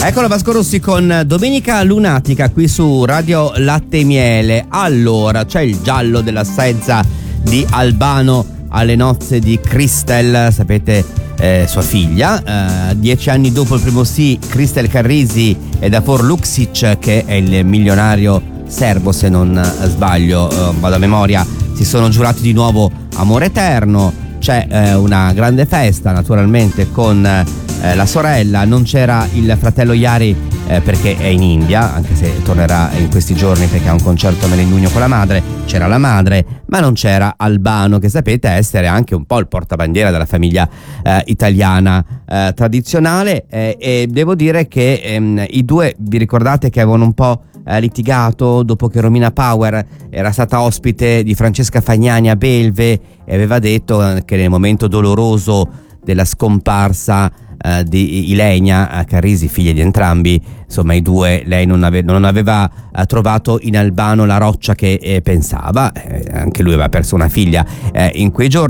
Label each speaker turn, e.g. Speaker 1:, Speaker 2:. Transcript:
Speaker 1: Eccolo Vasco Rossi con Domenica Lunatica qui su Radio Latte e Miele. Allora, c'è il giallo dell'assenza di Albano alle nozze di Christel, sapete, sua figlia. 10 anni dopo il primo sì, Christel Carrisi e Davor Luksic, che è il milionario serbo se non sbaglio, vado a memoria, si sono giurati di nuovo amore eterno. C'è una grande festa naturalmente con la sorella, non c'era il fratello Iari perché è in India, anche se tornerà in questi giorni perché ha un concerto a Melindugno con la madre. C'era la madre, ma non c'era Albano, che sapete essere anche un po' il portabandiera della famiglia italiana tradizionale, e devo dire che i due, vi ricordate che avevano un po' litigato dopo che Romina Power era stata ospite di Francesca Fagnani a Belve e aveva detto che nel momento doloroso della scomparsa di Ilenia Carrisi, figlie di entrambi, insomma i due, lei non aveva trovato in Albano la roccia che pensava, anche lui aveva perso una figlia in quei giorni.